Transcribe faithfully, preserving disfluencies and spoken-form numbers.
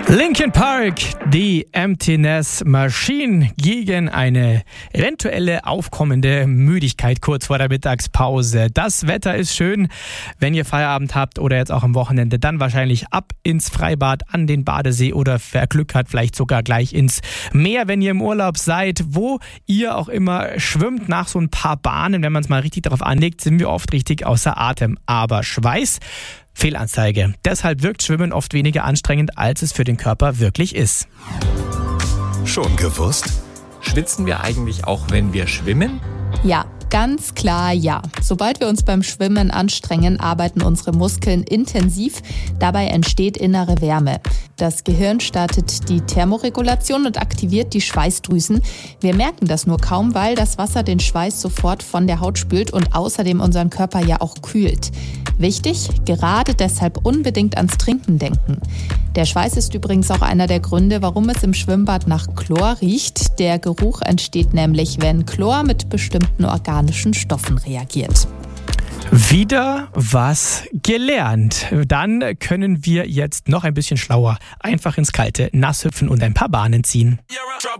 Linkin Park, die Emptiness Machine gegen eine eventuelle aufkommende Müdigkeit kurz vor der Mittagspause. Das Wetter ist schön, wenn ihr Feierabend habt oder jetzt auch am Wochenende, dann wahrscheinlich ab ins Freibad, an den Badesee oder wer Glück hat, vielleicht sogar gleich ins Meer, wenn ihr im Urlaub seid, wo ihr auch immer schwimmt. Nach so ein paar Bahnen, wenn man es mal richtig darauf anlegt, sind wir oft richtig außer Atem. Aber Schweiß, Fehlanzeige. Deshalb wirkt Schwimmen oft weniger anstrengend, als es für den Körper wirklich ist. Schon gewusst? Schwitzen wir eigentlich auch, wenn wir schwimmen? Ja, ganz klar ja. Sobald wir uns beim Schwimmen anstrengen, arbeiten unsere Muskeln intensiv. Dabei entsteht innere Wärme. Das Gehirn startet die Thermoregulation und aktiviert die Schweißdrüsen. Wir merken das nur kaum, weil das Wasser den Schweiß sofort von der Haut spült und außerdem unseren Körper ja auch kühlt. Wichtig, gerade deshalb unbedingt ans Trinken denken. Der Schweiß ist übrigens auch einer der Gründe, warum es im Schwimmbad nach Chlor riecht. Der Geruch entsteht nämlich, wenn Chlor mit bestimmten organischen Stoffen reagiert. Wieder was gelernt. Dann können wir jetzt noch ein bisschen schlauer einfach ins kalte Nass hüpfen und ein paar Bahnen ziehen.